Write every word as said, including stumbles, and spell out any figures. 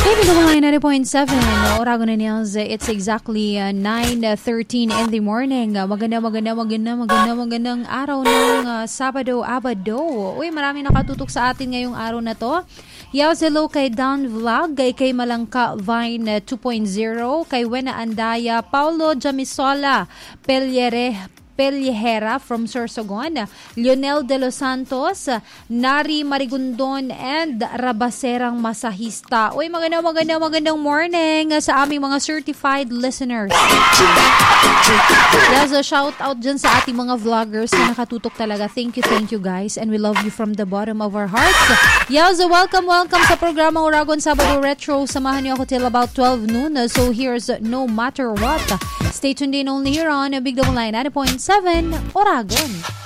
ninety point seven Oragon News. It's exactly uh, nine thirteen in the morning. Uh, maganda, maganda, maganda, maganda, magandang araw ng uh, Sabado, Abado. Uy, marami nakatutok sa atin ngayong araw na to. Yaw, hello kay Dan Vlog, kay kay Malangka Vine uh, two point oh, kay Wena Andaya, Paulo Jamisola, Peliere, Pelyehera from Sorsogon, Lionel De Los Santos, Nari Marigundon, and Rabaserang Masahista. Uy, magandang magandang magandang morning sa aming mga certified listeners. There's a shout out dyan sa ating mga vloggers na nakatutok talaga. Thank you, thank you guys. And we love you from the bottom of our hearts. Yowza, welcome, welcome sa programa Oragon Sabado Retro. Samahan niyo ako till about twelve noon. So here's No Matter What. Stay tuned in only here on Big Double Line ninety point seven Oragon.